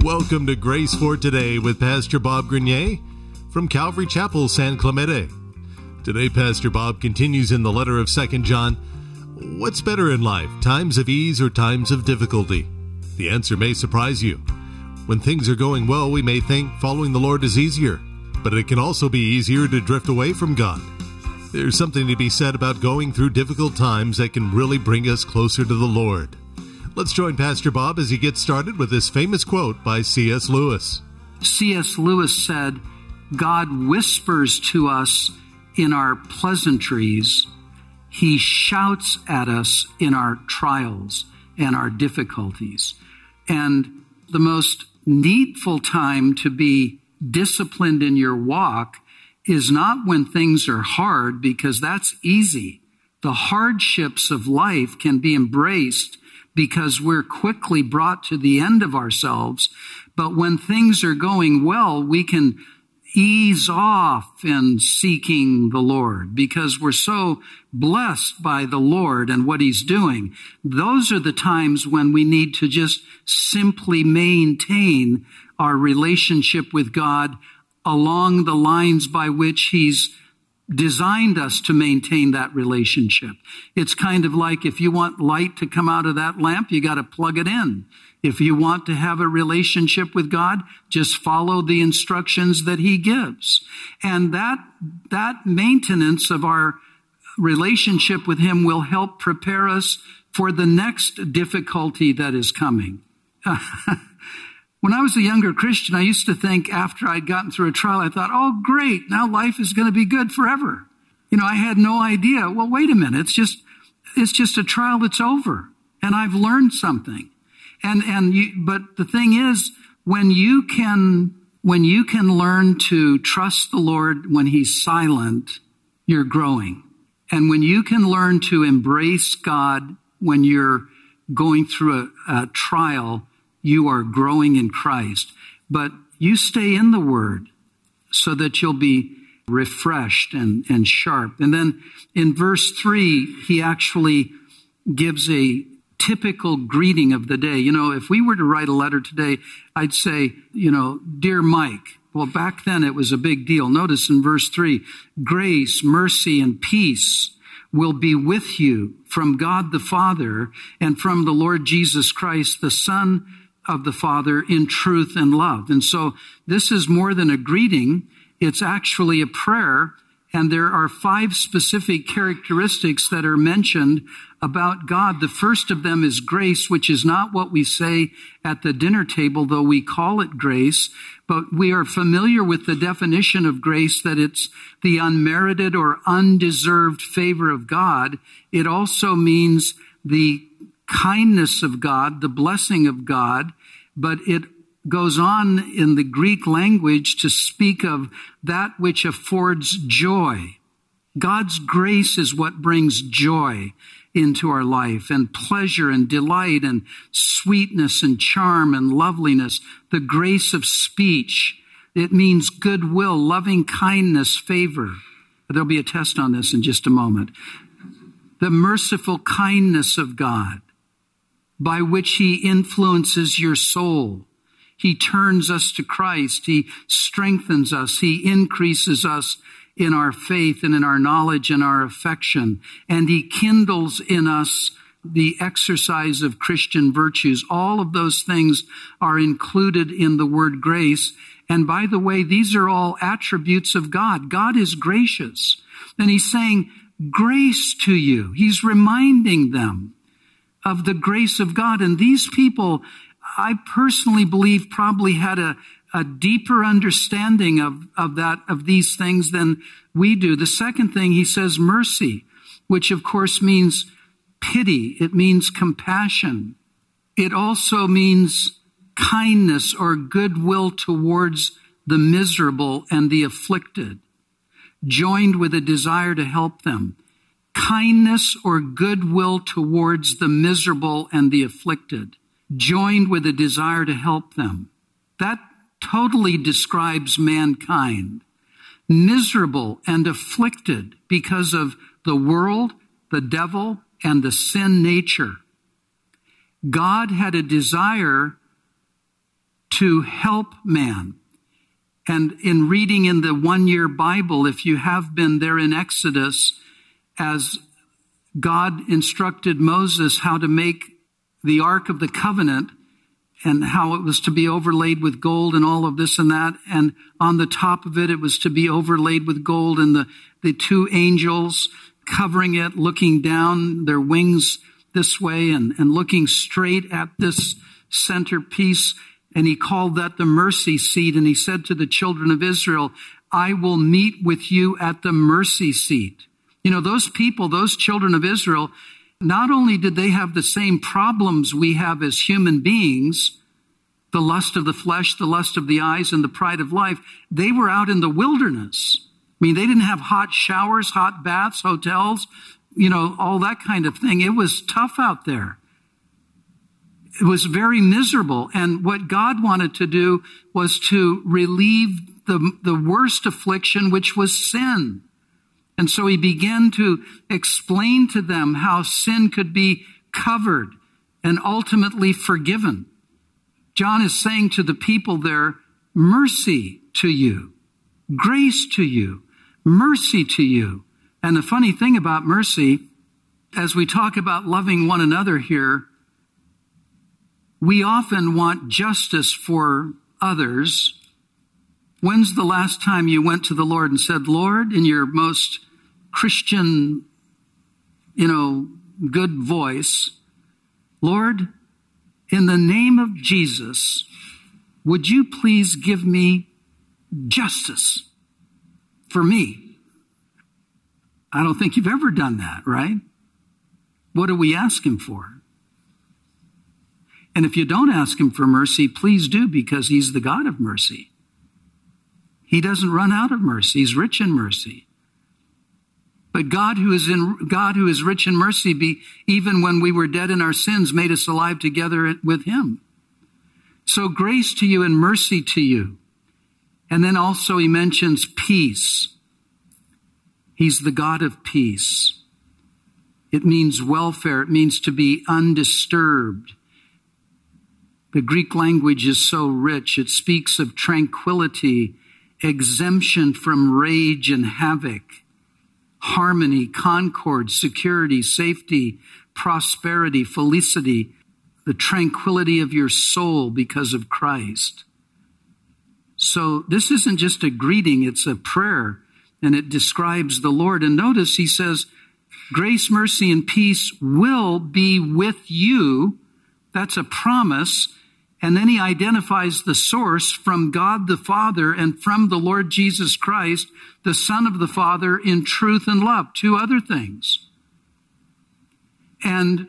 Welcome to Grace for Today with Pastor Bob Grenier from Calvary Chapel, San Clemente. Today, Pastor Bob continues in the letter of 2 John. What's better in life, times of ease or times of difficulty? The answer may surprise you. When things are going well, we may think following the Lord is easier, but it can also be easier to drift away from God. There's something to be said about going through difficult times that can really bring us closer to the Lord. Let's join Pastor Bob as he gets started with this famous quote by C.S. Lewis. C.S. Lewis said, God whispers to us in our pleasantries. He shouts at us in our trials and our difficulties. And the most needful time to be disciplined in your walk is not when things are hard, because that's easy. The hardships of life can be embraced because we're quickly brought to the end of ourselves. But when things are going well, we can ease off in seeking the Lord because we're so blessed by the Lord and what He's doing. Those are the times when we need to just simply maintain our relationship with God along the lines by which He's designed us to maintain that relationship. It's kind of like if you want light to come out of that lamp, you got to plug it in. If you want to have a relationship with God, just follow the instructions that He gives. And that maintenance of our relationship with Him will help prepare us for the next difficulty that is coming. When I was a younger Christian, I used to think after I'd gotten through a trial, I thought, oh, great, now life is going to be good forever. I had no idea. Well, wait a minute. It's just a trial that's over, and I've learned something. But the thing is, when you can learn to trust the Lord when He's silent, you're growing. And when you can learn to embrace God when you're going through a trial, you are growing in Christ. But you stay in the Word so that you'll be refreshed and sharp. And then in verse 3, he actually gives a typical greeting of the day. If we were to write a letter today, I'd say, Dear Mike. Well, back then it was a big deal. Notice in verse 3, grace, mercy, and peace will be with you from God the Father and from the Lord Jesus Christ, the Son of the Father, in truth and love. And so this is more than a greeting. It's actually a prayer. And there are 5 specific characteristics that are mentioned about God. The first of them is grace, which is not what we say at the dinner table, though we call it grace. But we are familiar with the definition of grace, that it's the unmerited or undeserved favor of God. It also means the kindness of God, the blessing of God, but it goes on in the Greek language to speak of that which affords joy. God's grace is what brings joy into our life, and pleasure and delight and sweetness and charm and loveliness. The grace of speech. It means goodwill, loving kindness, favor. There'll be a test on this in just a moment. The merciful kindness of God, by which He influences your soul. He turns us to Christ. He strengthens us. He increases us in our faith and in our knowledge and our affection. And He kindles in us the exercise of Christian virtues. All of those things are included in the word grace. And by the way, these are all attributes of God. God is gracious. And He's saying grace to you. He's reminding them of the grace of God. And these people, I personally believe, probably had a deeper understanding of these things than we do. The second thing, he says mercy, which of course means pity. It means compassion. It also means kindness or goodwill towards the miserable and the afflicted, joined with a desire to help them. Kindness or goodwill towards the miserable and the afflicted, joined with a desire to help them. That totally describes mankind. Miserable and afflicted because of the world, the devil, and the sin nature. God had a desire to help man. And in reading in the 1-year Bible, if you have been there in Exodus, as God instructed Moses how to make the Ark of the Covenant and how it was to be overlaid with gold and all of this and that. And on the top of it, it was to be overlaid with gold, and the 2 angels covering it, looking down, their wings this way and looking straight at this centerpiece. And he called that the mercy seat. And he said to the children of Israel, I will meet with you at the mercy seat. You know, those people, those children of Israel, not only did they have the same problems we have as human beings, the lust of the flesh, the lust of the eyes, and the pride of life, they were out in the wilderness. I mean, they didn't have hot showers, hot baths, hotels, all that kind of thing. It was tough out there. It was very miserable. And what God wanted to do was to relieve the worst affliction, which was sin. And so he began to explain to them how sin could be covered and ultimately forgiven. John is saying to the people there, mercy to you, grace to you, mercy to you. And the funny thing about mercy, as we talk about loving one another here, we often want justice for others. When's the last time you went to the Lord and said, Lord, in your most Christian, good voice, Lord, in the name of Jesus, would you please give me justice for me? I don't think you've ever done that, right? What do we ask him for? And if you don't ask him for mercy, please do, because he's the God of mercy. He doesn't run out of mercy. He's rich in mercy. But God who is rich in mercy, even when we were dead in our sins, made us alive together with him. So grace to you and mercy to you. And then also he mentions peace. He's the God of peace. It means welfare. It means to be undisturbed. The Greek language is so rich. It speaks of tranquility, exemption from rage and havoc, harmony, concord, security, safety, prosperity, felicity, the tranquility of your soul because of Christ. So this isn't just a greeting, it's a prayer, and it describes the Lord. And notice he says, grace, mercy, and peace will be with you. That's a promise. And then he identifies the source from God the Father and from the Lord Jesus Christ, the Son of the Father, in truth and love. 2 other things. And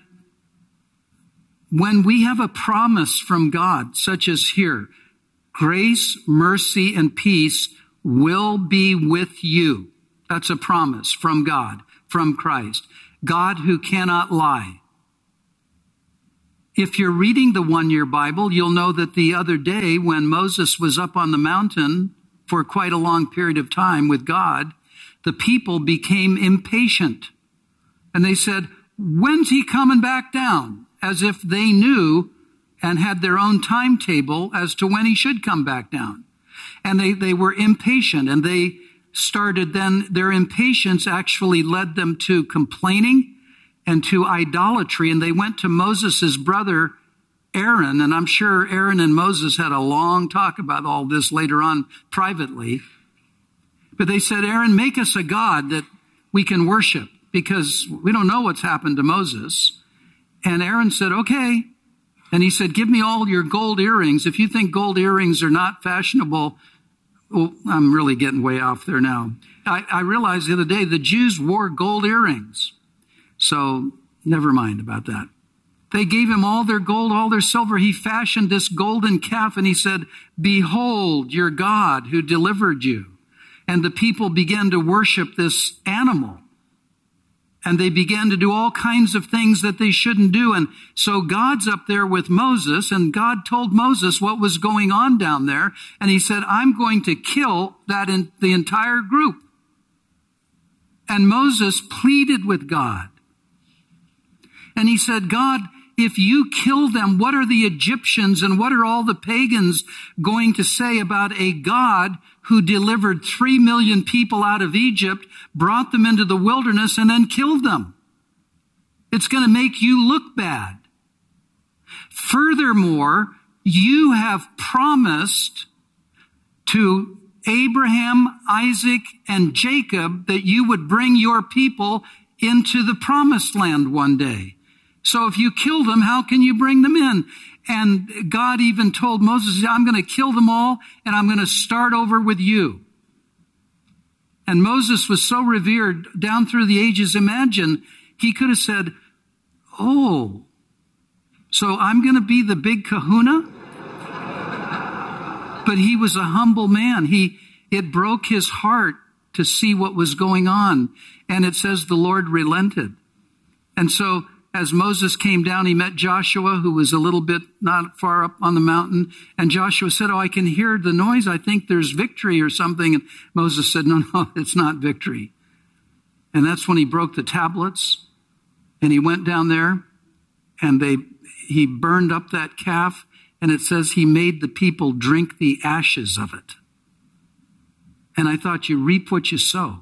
when we have a promise from God, such as here, grace, mercy, and peace will be with you. That's a promise from God, from Christ. God who cannot lie. If you're reading the 1-year Bible, you'll know that the other day when Moses was up on the mountain for quite a long period of time with God, the people became impatient. And they said, when's he coming back down? As if they knew and had their own timetable as to when he should come back down. And they were impatient, and they started then, their impatience actually led them to complaining and to idolatry. And they went to Moses' brother, Aaron, and I'm sure Aaron and Moses had a long talk about all this later on privately. But they said, Aaron, make us a God that we can worship, because we don't know what's happened to Moses. And Aaron said, okay. And he said, give me all your gold earrings. If you think gold earrings are not fashionable, well, I'm really getting way off there now. I realized the other day the Jews wore gold earrings. So never mind about that. They gave him all their gold, all their silver. He fashioned this golden calf, and he said, behold your God who delivered you. And the people began to worship this animal. And they began to do all kinds of things that they shouldn't do. And so God's up there with Moses, and God told Moses what was going on down there. And he said, I'm going to kill the entire group. And Moses pleaded with God. And he said, God, if you kill them, what are the Egyptians and what are all the pagans going to say about a God who delivered 3 million people out of Egypt, brought them into the wilderness, and then killed them? It's going to make you look bad. Furthermore, you have promised to Abraham, Isaac, and Jacob that you would bring your people into the promised land one day. So if you kill them, how can you bring them in? And God even told Moses, I'm going to kill them all, and I'm going to start over with you. And Moses was so revered down through the ages. Imagine, he could have said, oh, so I'm going to be the big kahuna? But he was a humble man. It broke his heart to see what was going on. And it says the Lord relented. And so as Moses came down, he met Joshua, who was a little bit not far up on the mountain. And Joshua said, oh, I can hear the noise. I think there's victory or something. And Moses said, no, it's not victory. And that's when he broke the tablets. And he went down there and he burned up that calf. And it says he made the people drink the ashes of it. And I thought, you reap what you sow.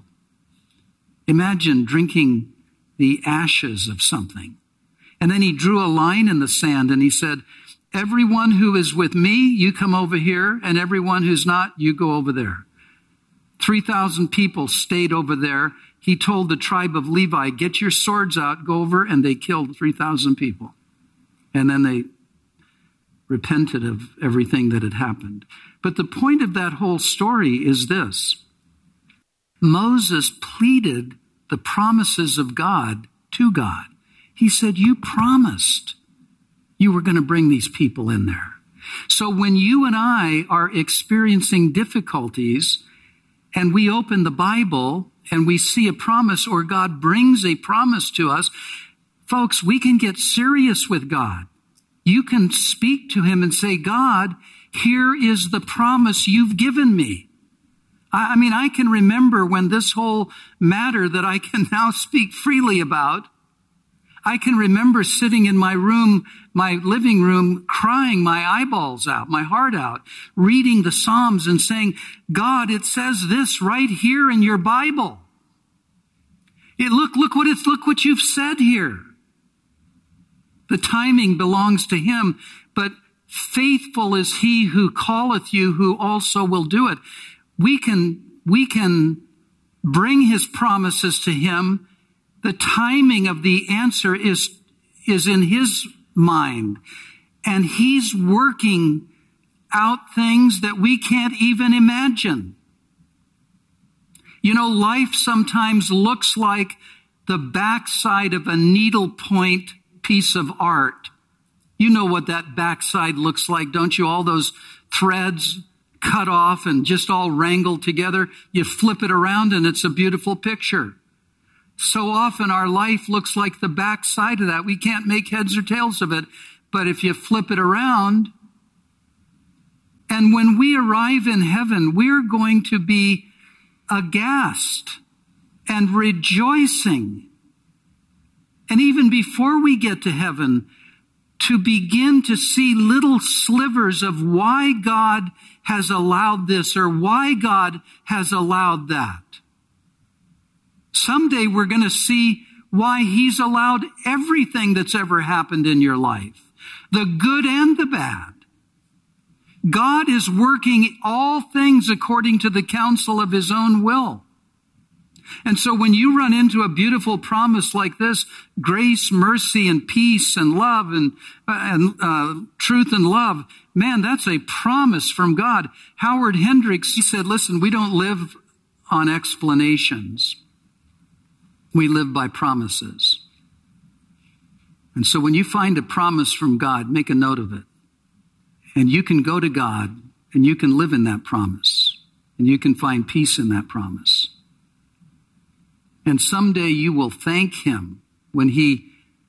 Imagine drinking the ashes of something. And then he drew a line in the sand and he said, everyone who is with me, you come over here, and everyone who's not, you go over there. 3,000 people stayed over there. He told the tribe of Levi, get your swords out, go over, and they killed 3,000 people. And then they repented of everything that had happened. But the point of that whole story is this. Moses pleaded the promises of God to God. He said, you promised you were going to bring these people in there. So when you and I are experiencing difficulties and we open the Bible and we see a promise, or God brings a promise to us, folks, we can get serious with God. You can speak to him and say, God, here is the promise you've given me. I mean, I can remember when this whole matter that I can now speak freely about, I can remember sitting in my room, my living room, crying my eyeballs out, my heart out, reading the Psalms and saying, God, it says this right here in your Bible. Look what you've said here. The timing belongs to him, but faithful is he who calleth you, who also will do it. We can bring his promises to him. The timing of the answer is in his mind. And he's working out things that we can't even imagine. You know, life sometimes looks like the backside of a needlepoint piece of art. You know what that backside looks like, don't you? All those threads cut off and just all wrangled together. You flip it around and it's a beautiful picture. So often our life looks like the backside of that. We can't make heads or tails of it. But if you flip it around, and when we arrive in heaven, we're going to be aghast and rejoicing. And even before we get to heaven, to begin to see little slivers of why God has allowed this or why God has allowed that. Someday we're going to see why he's allowed everything that's ever happened in your life, the good and the bad. God is working all things according to the counsel of his own will. And so when you run into a beautiful promise like this, grace, mercy, and peace, and love, and truth and love, man, that's a promise from God. Howard Hendricks, he said, listen, we don't live on explanations. We live by promises. And so when you find a promise from God, make a note of it. And you can go to God, and you can live in that promise. And you can find peace in that promise. And someday you will thank him when he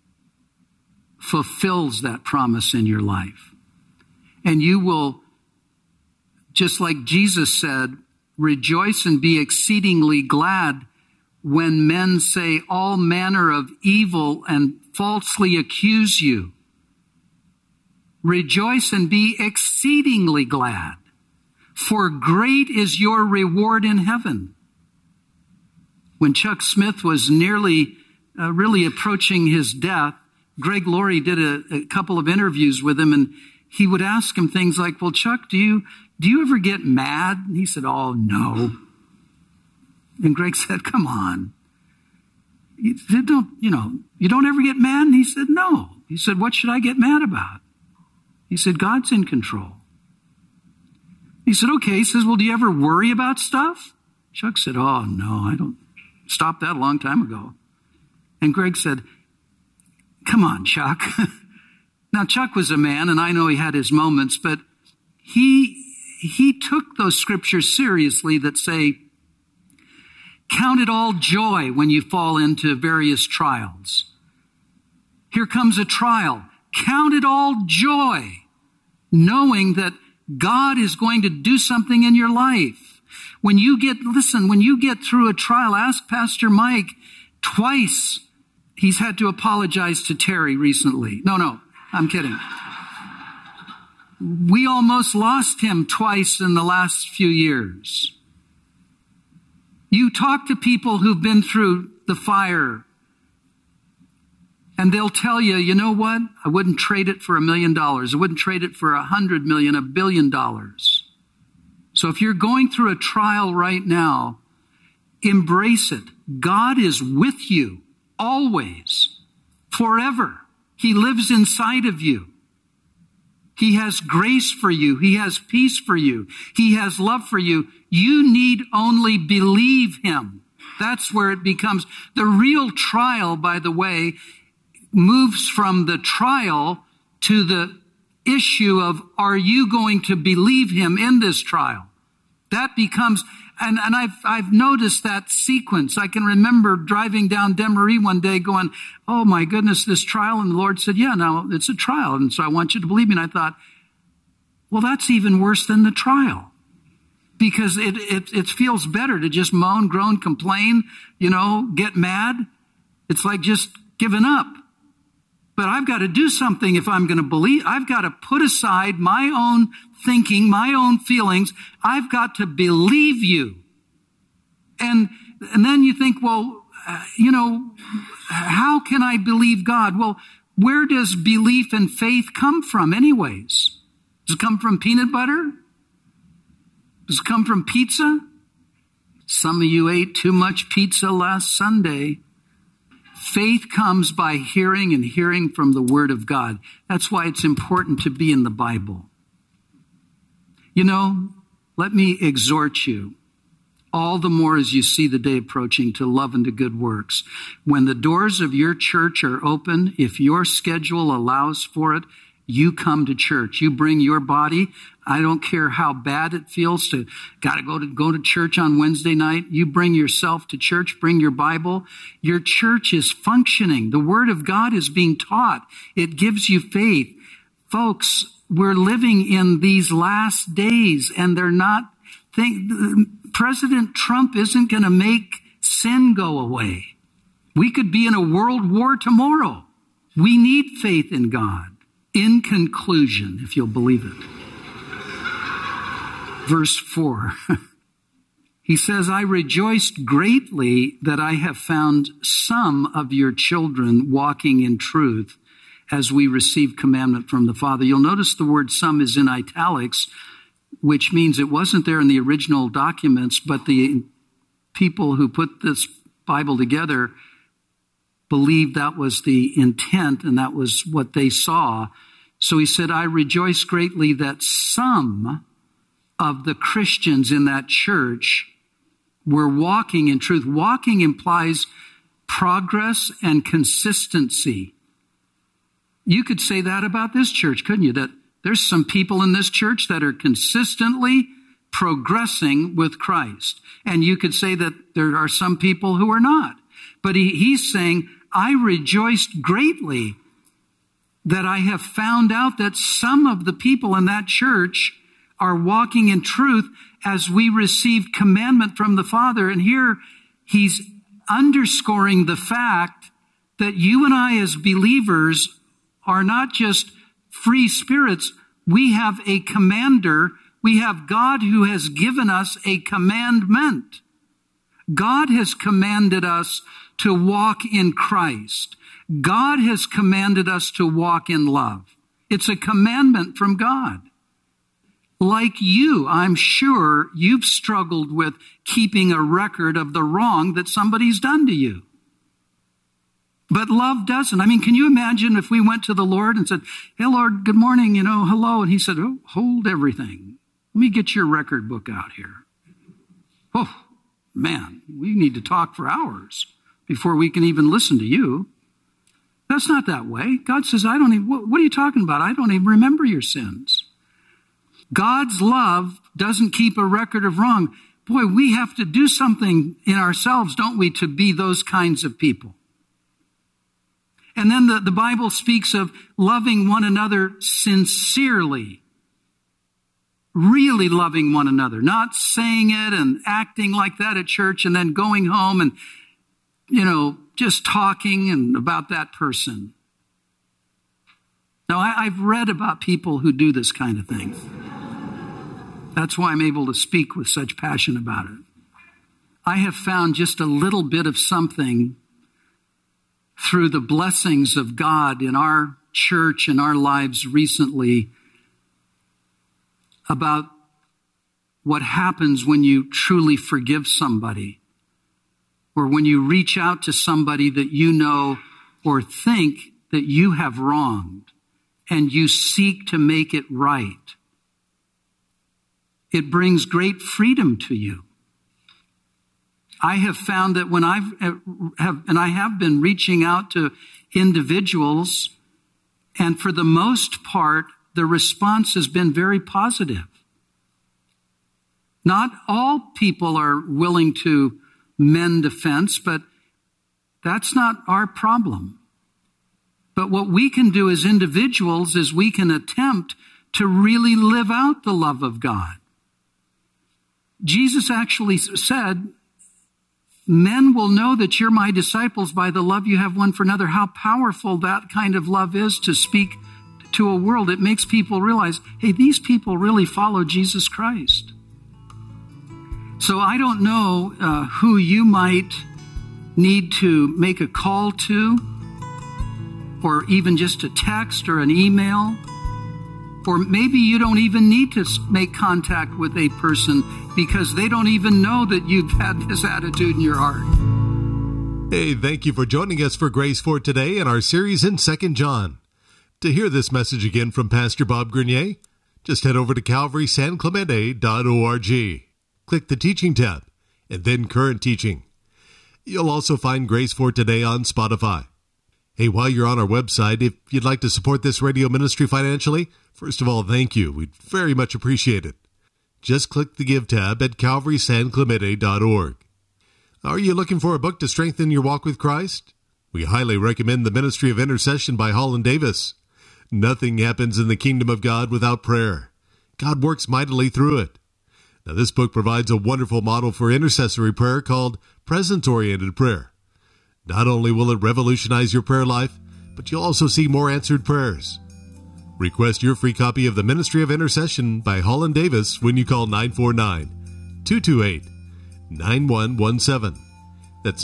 fulfills that promise in your life. And you will, just like Jesus said, rejoice and be exceedingly glad when men say all manner of evil and falsely accuse you Rejoice and be exceedingly glad, for great is your reward in heaven. When Chuck Smith was nearly really approaching his death, Greg Laurie did a couple of interviews with him, and he would ask him things like, well, Chuck, do you ever get mad? And he said, oh, no. And Greg said, come on. You don't ever get mad? And he said, no. He said, what should I get mad about? He said, God's in control. He said, okay. He says, well, do you ever worry about stuff? Chuck said, oh, no, I don't. Stopped that a long time ago. And Greg said, come on, Chuck. Now, Chuck was a man, and I know he had his moments, but he took those scriptures seriously that say, count it all joy when you fall into various trials. Here comes a trial. Count it all joy, knowing that God is going to do something in your life. When you get through a trial, ask Pastor Mike twice. He's had to apologize to Terry recently. No, I'm kidding. We almost lost him twice in the last few years. You talk to people who've been through the fire, and they'll tell you, you know what? I wouldn't trade it for $1 million. I wouldn't trade it for 100 million, $1 billion. So if you're going through a trial right now, embrace it. God is with you always, forever. He lives inside of you. He has grace for you. He has peace for you. He has love for you. You need only believe him. That's where it becomes. The real trial, by the way, moves from the trial to the issue of, are you going to believe him in this trial? That becomes, and I've noticed that sequence. I can remember driving down Demery one day going, oh my goodness, this trial. And the Lord said, yeah, now it's a trial. And so I want you to believe me. And I thought, well, that's even worse than the trial, because it feels better to just moan, groan, complain, get mad. It's like just giving up. But I've got to do something if I'm going to believe. I've got to put aside my own thinking, my own feelings. I've got to believe you. And then you think, well, how can I believe God? Well, where does belief and faith come from anyways? Does it come from peanut butter? Does it come from pizza? Some of you ate too much pizza last Sunday. Faith comes by hearing, and hearing from the Word of God. That's why it's important to be in the Bible. Let me exhort you, all the more as you see the day approaching, to love and to good works. When the doors of your church are open, if your schedule allows for it, you come to church. You bring your body. I don't care how bad it feels to go to church on Wednesday night. You bring yourself to church, bring your Bible. Your church is functioning. The Word of God is being taught. It gives you faith. Folks, we're living in these last days, and President Trump isn't going to make sin go away. We could be in a world war tomorrow. We need faith in God. In conclusion, if you'll believe it. Verse 4. He says, I rejoiced greatly that I have found some of your children walking in truth as we receive commandment from the Father. You'll notice the word some is in italics, which means it wasn't there in the original documents, but the people who put this Bible together believed that was the intent and that was what they saw. So he said, I rejoice greatly that some of the Christians in that church were walking in truth. Walking implies progress and consistency. You could say that about this church, couldn't you? That there's some people in this church that are consistently progressing with Christ. And you could say that there are some people who are not. But he's saying, I rejoiced greatly that I have found out that some of the people in that church are walking in truth as we receive commandment from the Father. And here he's underscoring the fact that you and I as believers are not just free spirits, we have a commander. We have God who has given us a commandment. God has commanded us to walk in Christ. God has commanded us to walk in love. It's a commandment from God. Like you, I'm sure you've struggled with keeping a record of the wrong that somebody's done to you. But love doesn't. I mean, can you imagine if we went to the Lord and said, hey, Lord, good morning, hello. And he said, oh, hold everything. Let me get your record book out here. Oh, man, we need to talk for hours before we can even listen to you. That's not that way. God says, what are you talking about? I don't even remember your sins. God's love doesn't keep a record of wrong. Boy, we have to do something in ourselves, don't we, to be those kinds of people. And then the Bible speaks of loving one another sincerely. Really loving one another. Not saying it and acting like that at church and then going home and, just talking about that person. Now, I've read about people who do this kind of thing. That's why I'm able to speak with such passion about it. I have found just a little bit of something through the blessings of God in our church and our lives recently about what happens when you truly forgive somebody, or when you reach out to somebody that you know or think that you have wronged and you seek to make it right. It brings great freedom to you. I have found that when I have been reaching out to individuals, and for the most part, the response has been very positive. Not all people are willing to mend a fence, but that's not our problem. But what we can do as individuals is we can attempt to really live out the love of God. Jesus actually said, men will know that you're my disciples by the love you have one for another. How powerful that kind of love is to speak to a world. It makes people realize, hey, these people really follow Jesus Christ. So I don't know who you might need to make a call to, or even just a text or an email. Or maybe you don't even need to make contact with a person because they don't even know that you've had this attitude in your heart. Hey, thank you for joining us for Grace for Today in our series in 2 John. To hear this message again from Pastor Bob Grenier, just head over to calvarysanclemente.org. Click the Teaching tab, and then Current Teaching. You'll also find Grace for Today on Spotify. Hey, while you're on our website, if you'd like to support this radio ministry financially, first of all, thank you. We'd very much appreciate it. Just click the Give tab at calvarysanclemente.org. Are you looking for a book to strengthen your walk with Christ? We highly recommend The Ministry of Intercession by Holland Davis. Nothing happens in the kingdom of God without prayer. God works mightily through it. Now, this book provides a wonderful model for intercessory prayer called presence-oriented prayer. Not only will it revolutionize your prayer life, but you'll also see more answered prayers. Request your free copy of The Ministry of Intercession by Holland Davis when you call 949-228-9117. That's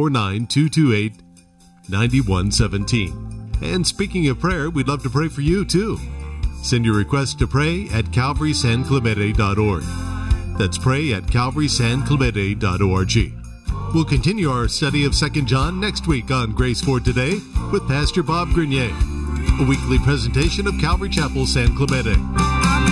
949-228-9117. And speaking of prayer, we'd love to pray for you too. Send your request to pray at calvarysanclemente.org. That's pray at calvarysanclemente.org. We'll continue our study of 2 John next week on Grace for Today with Pastor Bob Grenier, a weekly presentation of Calvary Chapel, San Clemente.